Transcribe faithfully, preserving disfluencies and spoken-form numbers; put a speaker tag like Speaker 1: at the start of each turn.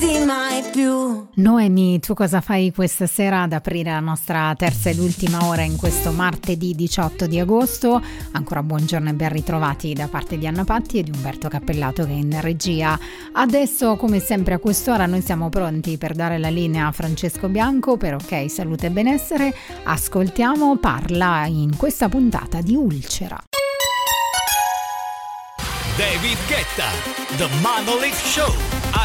Speaker 1: lasciarti mai più.
Speaker 2: Noemi, tu cosa fai questa sera ad aprire la nostra terza ed ultima ora in questo martedì diciotto di agosto? Ancora buongiorno e ben ritrovati da parte di Anna Patti e di Umberto Cappellato che è in regia. Adesso, come sempre a quest'ora, noi siamo pronti per dare la linea a Francesco Bianco per Ok Salute e Benessere. Ascoltiamo Parla in questa puntata di Ulcera.
Speaker 3: David Guetta, The Monolith Show.